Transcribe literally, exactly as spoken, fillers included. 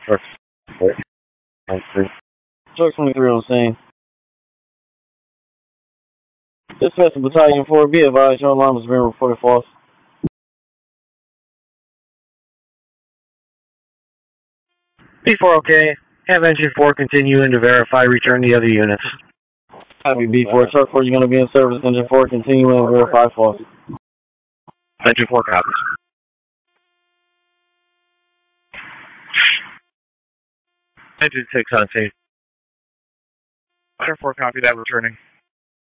Truck twenty-three on scene. Dispatch Battalion four, be advised your alarm has been reported false. B four okay. Have engine four continue and to verify, return the other units. Copy B four, truck four, you're going to be in service. Engine four, continue and verify false. Engine four copies. Engine six on scene. Engine four copy that, returning.